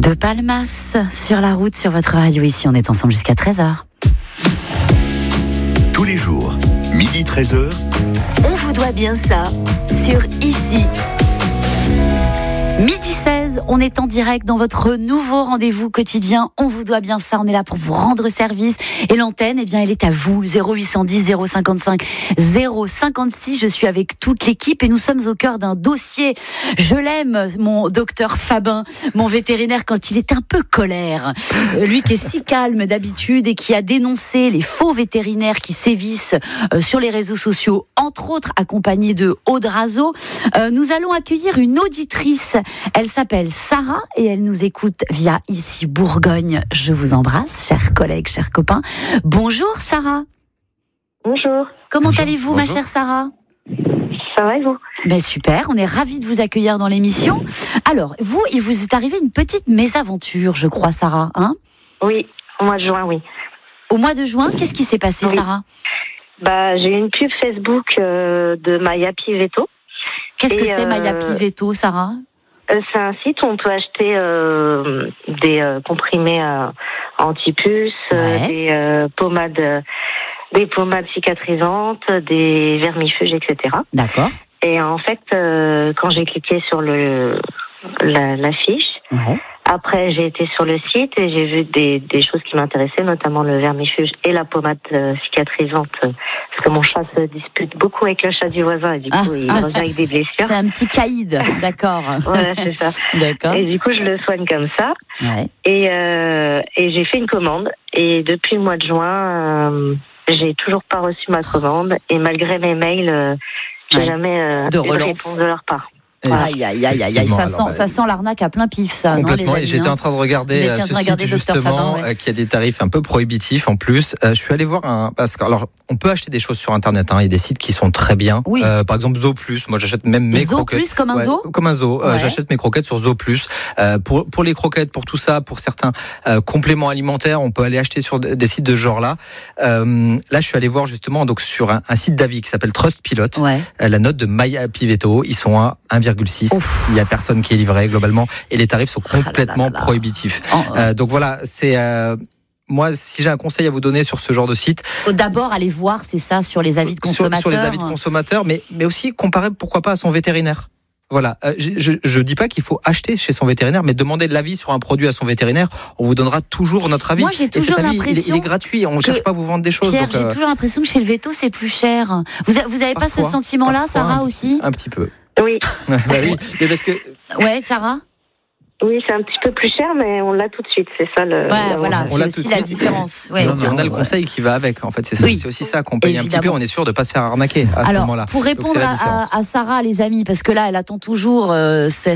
De Palmas sur la route, sur votre radio. Ici, on est ensemble jusqu'à 13h. Tous les jours, midi 13h. On vous doit bien ça sur Ici. Midi 16, on est en direct dans votre nouveau rendez-vous quotidien. On vous doit bien ça, on est là pour vous rendre service. Et l'antenne, eh bien, elle est à vous. 0810 055 056. Je suis avec toute l'équipe et nous sommes au cœur d'un dossier. Je l'aime, mon docteur Fabin, mon vétérinaire, quand il est un peu colère. Lui qui est si calme d'habitude et qui a dénoncé les faux vétérinaires qui sévissent sur les réseaux sociaux, entre autres accompagné de Audrazo. Nous allons accueillir une auditrice. Elle s'appelle Sarah et elle nous écoute via Ici Bourgogne. Je vous embrasse, chers collègues, chers copains. Bonjour Sarah. Bonjour. Comment allez-vous, ma chère Sarah ? Ça va et vous ? Ben super, on est ravis de vous accueillir dans l'émission. Alors, vous, il vous est arrivé une petite mésaventure, je crois, Sarah, hein ? Oui, au mois de juin, oui. Au mois de juin, qu'est-ce qui s'est passé, Sarah ? J'ai eu une pub Facebook de Mayapi Veto. Qu'est-ce que c'est Mayapi Veto, Sarah ? C'est un site où on peut acheter des comprimés anti-puces, des pommades cicatrisantes, des vermifuges, etc. D'accord. Et en fait, quand j'ai cliqué sur la fiche, après j'ai été sur le site et j'ai vu des choses qui m'intéressaient, notamment le vermifuge et la pommade cicatrisante, parce que mon chat se dispute beaucoup avec le chat du voisin et du coup il revient avec des blessures. C'est un petit caïd, d'accord. Voilà, c'est ça. D'accord. Et du coup je le soigne comme ça. Ouais. Et j'ai fait une commande et depuis le mois de juin, j'ai toujours pas reçu ma commande et malgré mes mails, j'ai jamais eu de réponse de leur part. Voilà. Aïe. Ça sent l'arnaque à plein pif, ça. Complètement. Non, les amis, j'étais en train de regarder ce site justement, qui a des tarifs un peu prohibitifs en plus. Je suis allé voir parce que alors on peut acheter des choses sur internet. Il y a des sites qui sont très bien. Oui. Par exemple Zooplus. Moi j'achète même mes croquettes. Zooplus comme un zoo. Comme un zoo. J'achète mes croquettes sur Zooplus. Pour les croquettes, pour tout ça, pour certains compléments alimentaires, on peut aller acheter sur des sites de ce genre-là. Là, je suis allé voir justement donc sur un site d'avis qui s'appelle Trustpilot. La note de Mayapi Veto, ils sont à 1,6. Il n'y a personne qui est livré globalement et les tarifs sont complètement prohibitifs. Donc voilà, c'est moi si j'ai un conseil à vous donner sur ce genre de site, faut d'abord aller voir, c'est ça, sur les avis de consommateurs. Sur les avis de consommateurs, mais aussi comparer pourquoi pas à son vétérinaire. Voilà, je dis pas qu'il faut acheter chez son vétérinaire, mais demander de l'avis sur un produit à son vétérinaire, on vous donnera toujours notre avis. Moi, j'ai toujours l'impression il est gratuit, on ne cherche pas à vous vendre des choses. Pierre, j'ai toujours l'impression que chez le veto, c'est plus cher. Vous avez pas ce sentiment-là, Sarah, aussi ? Un petit peu. Oui. Oui, mais parce que... Ouais, Sarah ? Oui, c'est un petit peu plus cher, mais on l'a tout de suite, c'est ça le... Ouais, voilà, c'est aussi la différence. Ouais. On a le conseil qui va avec, en fait, c'est ça. Oui. C'est aussi ça qu'on paye un petit peu, on est sûr de ne pas se faire arnaquer à ce moment-là. Pour répondre à Sarah, les amis, parce que là, elle attend toujours sa